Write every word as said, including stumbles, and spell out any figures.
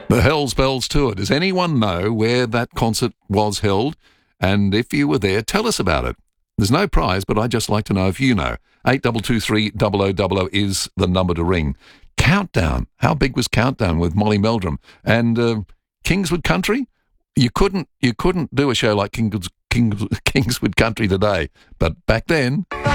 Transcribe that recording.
The Hells Bells Tour. Does anyone know where that concert was held? And if you were there, tell us about it. There's no prize, but I'd just like to know if you know. eight two two three, double oh double oh is the number to ring. Countdown. How big was Countdown with Molly Meldrum? And uh, Kingswood Country? You couldn't you couldn't do a show like Kings, Kings, Kingswood Country today. But back then...